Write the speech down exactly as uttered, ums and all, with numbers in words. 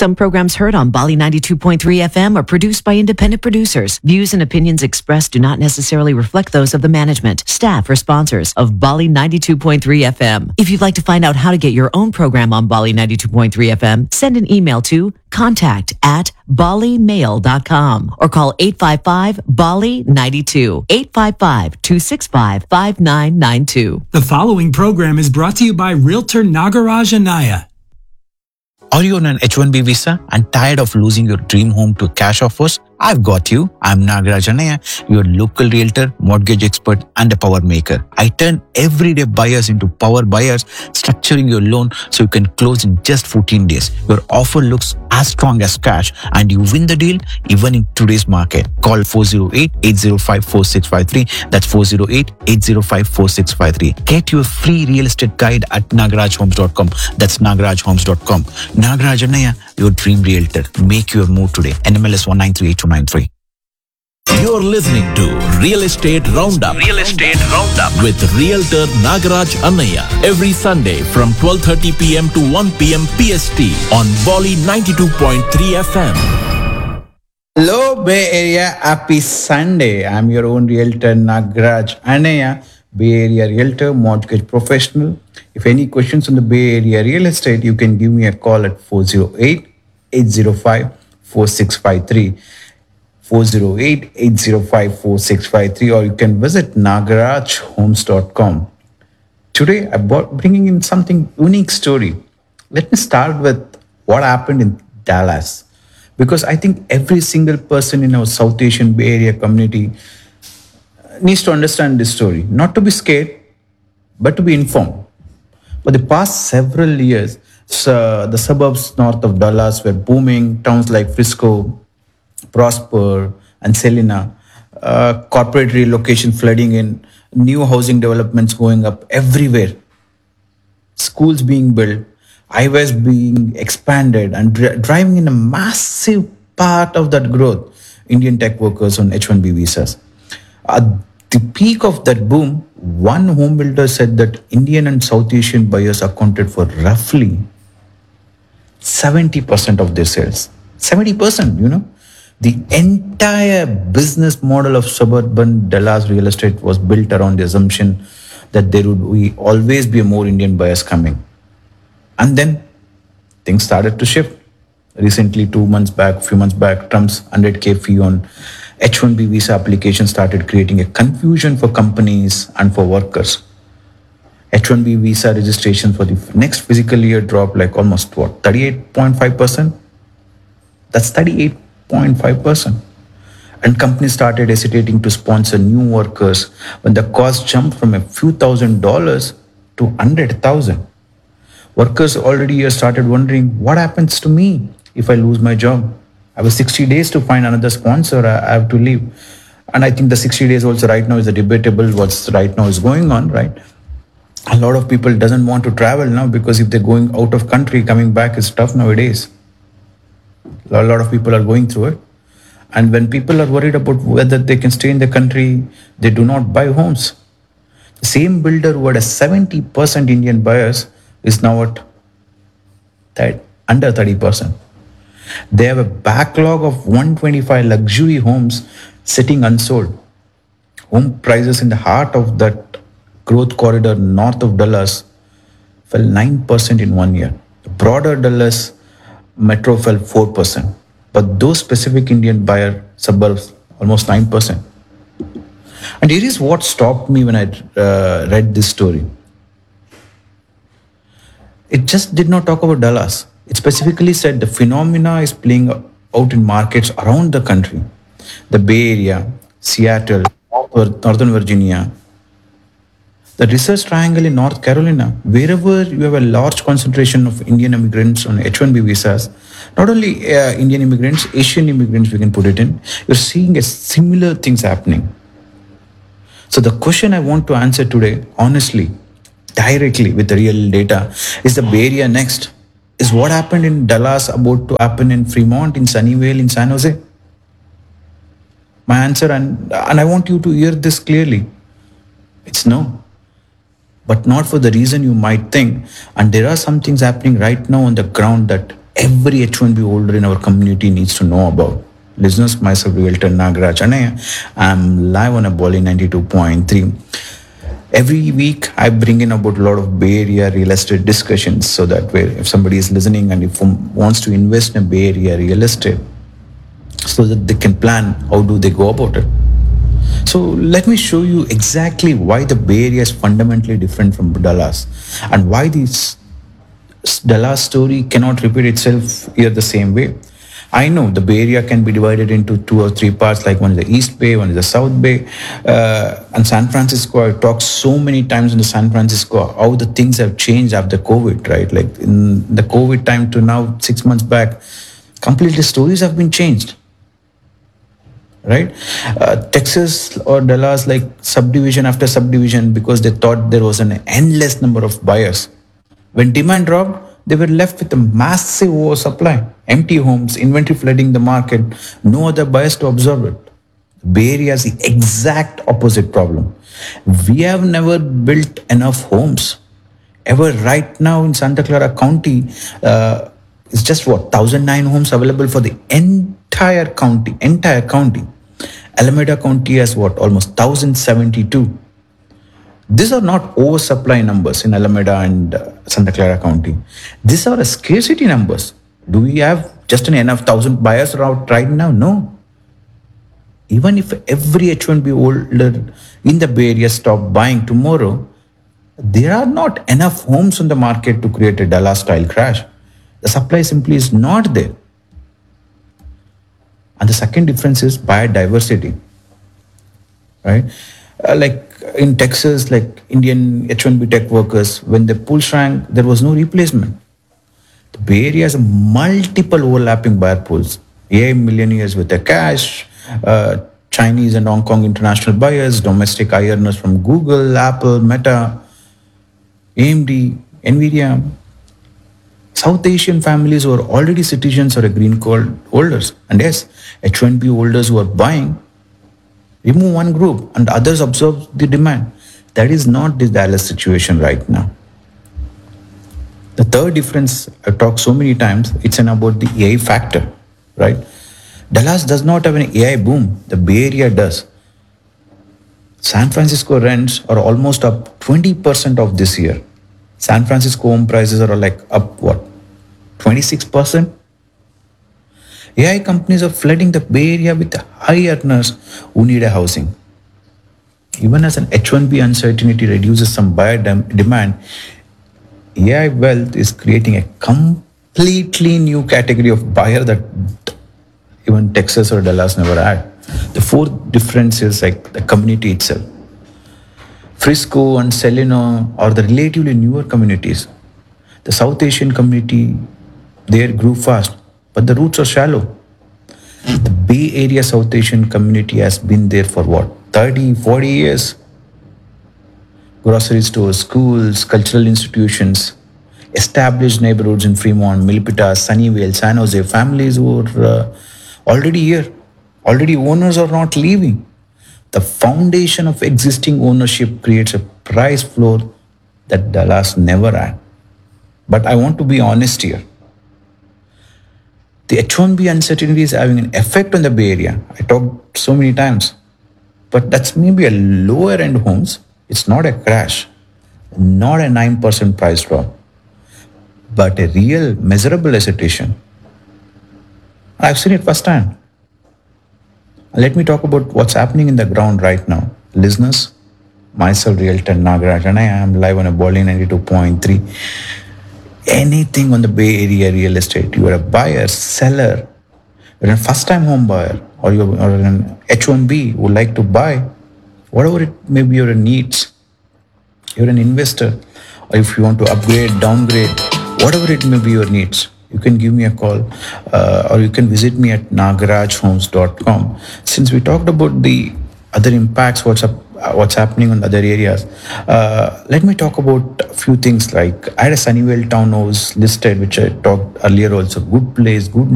Some programs heard on Bali ninety-two point three F M are produced by independent producers. Views and opinions expressed do not necessarily reflect those of the management, staff, or sponsors of Bali ninety-two point three F M. If you'd like to find out how to get your own program on Bali ninety-two point three F M, send an email to contact at bali mail dot com or call eight five five Bali ninety-two, eight five five, two six five, five nine nine two. The following program is brought to you by Realtor Nagaraj Anaya. Are you on an H one B visa and tired of losing your dream home to cash offers? I've got you. I'm Nagaraj Anaya, your local realtor, mortgage expert, and a power maker. I turn everyday buyers into power buyers, structuring your loan so you can close in just fourteen days. Your offer looks as strong as cash and you win the deal even in today's market. Call four oh eight, eight oh five, four six five three. That's four oh eight, eight oh five, four six five three. Get your free real estate guide at nagaraj homes dot com. That's nagaraj homes dot com. Nagaraj Anaya, your dream realtor. Make your move today. N M L S one nine three eight two nine three. You're listening to Real Estate Roundup. Real Estate Roundup with Realtor Nagaraj Anaya every Sunday from twelve thirty p.m. to one p.m. P S T on Bali ninety-two point three F M. Hello Bay Area, happy Sunday. I'm your own Realtor Nagaraj Anaya, Bay Area Realtor, mortgage professional. If any questions on the Bay Area real estate, you can give me a call at four oh eight, eight oh five, four six five three. four oh eight, eight oh five, four six five three, or you can visit nagaraj homes dot com. Today, I'm bringing in something unique story. Let me start with what happened in Dallas, because I think every single person in our South Asian Bay Area community needs to understand this story. Not to be scared, but to be informed. For the past several years, so the suburbs north of Dallas were booming. Towns like Frisco, Prosper, and Selena, uh, corporate relocation flooding in, new housing developments going up everywhere, schools being built, highways being expanded, and dri- driving in a massive part of that growth, Indian tech workers on H one B visas. At the peak of that boom, one home builder said that Indian and South Asian buyers accounted for roughly seventy percent of their sales. seventy percent, you know. The entire business model of suburban Dallas real estate was built around the assumption that there would be, always be more Indian buyers coming. And then things started to shift. Recently, two months back, a few months back, Trump's one hundred K fee on H one B visa application started creating a confusion for companies and for workers. H one B visa registration for the next fiscal year dropped like almost what, thirty-eight point five percent? That's thirty-eight point five percent. And companies started hesitating to sponsor new workers when the cost jumped from a few thousand dollars to one hundred thousand. Workers already here started wondering, what happens to me if I lose my job? I have sixty days to find another sponsor. I have to leave. And I think the sixty days also right now is a debatable what's right now is going on, right? A lot of people doesn't want to travel now because if they're going out of country, coming back is tough nowadays. A lot of people are going through it. And when people are worried about whether they can stay in the country, they do not buy homes. The same builder who had a seventy percent Indian buyers is now at that under thirty percent. They have a backlog of one hundred twenty-five luxury homes sitting unsold. Home prices in the heart of that growth corridor north of Dallas fell nine percent in one year. The broader Dallas metro fell four percent. But those specific Indian buyer suburbs, almost nine percent. And here is what stopped me when I uh, read this story. It just did not talk about Dallas. It specifically said the phenomena is playing out in markets around the country. The Bay Area, Seattle, Northern Virginia, the Research Triangle in North Carolina, wherever you have a large concentration of Indian immigrants on H one B visas, not only uh, Indian immigrants, Asian immigrants we can put it in, you're seeing a similar things happening. So the question I want to answer today, honestly, directly with the real data, is the Bay Area next? Is what happened in Dallas about to happen in Fremont, in Sunnyvale, in San Jose? My answer, and, and I want you to hear this clearly, it's no. But not for the reason you might think. And there are some things happening right now on the ground that every H one B holder in our community needs to know about. Listeners, myself, Realtor Nagaraj Annaiah. I'm live on a Bolly ninety-two point three. Every week, I bring in about a lot of Bay Area real estate discussions so that way, if somebody is listening and if wants to invest in a Bay Area real estate, so that they can plan how do they go about it. So let me show you exactly why the Bay Area is fundamentally different from Dallas and why this Dallas story cannot repeat itself here the same way. I know the Bay Area can be divided into two or three parts, like one is the East Bay, one is the South Bay. Uh, and San Francisco, I talked so many times in the San Francisco, how the things have changed after COVID, right? Like in the COVID time to now, six months back, completely stories have been changed, right? Uh, Texas or Dallas, like subdivision after subdivision, because they thought there was an endless number of buyers. When demand dropped, they were left with a massive oversupply, empty homes, inventory flooding the market, no other buyers to absorb it. Bay Area is the exact opposite problem. We have never built enough homes. Ever right now in Santa Clara County, uh, it's just what, one thousand nine homes available for the entire county, entire county. Alameda County has what, almost one thousand seventy-two. These are not oversupply numbers in Alameda and uh, Santa Clara County. These are a scarcity numbers. Do we have just an enough thousand buyers out right now? No. Even if every H one B holder in the Bay Area stop buying tomorrow, there are not enough homes on the market to create a Dallas-style crash. The supply simply is not there. And the second difference is buyer diversity, right? Uh, like in Texas, like Indian H one B tech workers, when the pool shrank, there was no replacement. The Bay Area has multiple overlapping buyer pools. A I millionaires with their cash, uh, Chinese and Hong Kong international buyers, domestic I earners from Google, Apple, Meta, A M D, Nvidia. South Asian families who are already citizens or a green card holders. And yes, H one B holders who are buying, remove one group and others absorb the demand. That is not the Dallas situation right now. The third difference, I've talked so many times, it's an about the A I factor, right? Dallas does not have an A I boom. The Bay Area does. San Francisco rents are almost up twenty percent of this year. San Francisco home prices are like up what, twenty-six percent? A I companies are flooding the Bay Area with high earners who need a housing. Even as an H one B uncertainty reduces some buyer dem- demand, A I wealth is creating a completely new category of buyer that even Texas or Dallas never had. The fourth difference is like the community itself. Frisco and Celino are the relatively newer communities. The South Asian community there grew fast, but the roots are shallow. The Bay Area South Asian community has been there for what, thirty, forty years? Grocery stores, schools, cultural institutions, established neighborhoods in Fremont, Milpitas, Sunnyvale, San Jose, families who are uh, already here. Already owners are not leaving. The foundation of existing ownership creates a price floor that Dallas never had. But I want to be honest here. The H one B uncertainty is having an effect on the Bay Area. I talked so many times. But that's maybe a lower end homes. It's not a crash, not a nine percent price drop, but a real measurable hesitation. I've seen it firsthand. Let me talk about what's happening in the ground right now. Listeners, myself, Realtor Nagaraj, and I am live on a Bolly ninety-two point three. Anything on the Bay Area real estate, you are a buyer, seller, you're a first-time home buyer, or you're or an H one B who would like to buy, whatever it may be your needs, you're an investor, or if you want to upgrade, downgrade, whatever it may be your needs, you can give me a call uh, or you can visit me at nagaraj homes dot com. Since we talked about the other impacts, what's up, uh, what's happening on other areas, uh, let me talk about a few things. Like I had a Sunnyvale townhouse listed, which I talked earlier also. Good place, good